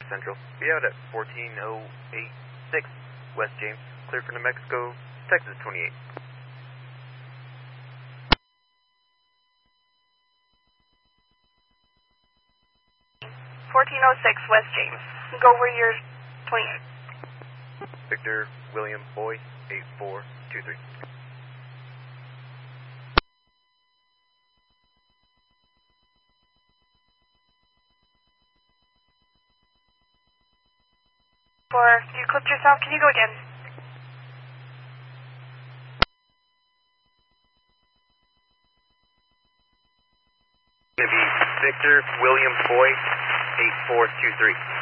Central. Be out at 14086 West James. Clear for New Mexico, Texas 28. 1406 West James. Go where you're 28. Victor William Boy, 8423. You clipped yourself. Can you go again? Going to be Victor William Boy, 8423.